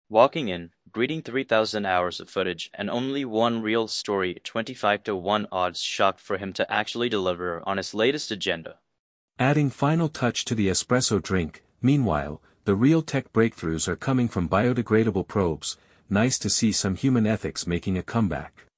Walking in, reading 3,000 hours of footage, and only one real story 25-1 odds shocked for him to actually deliver on his latest agenda. Adding final touch to the espresso drink, meanwhile, the real tech breakthroughs are coming from biodegradable probes. Nice to see some human ethics making a comeback.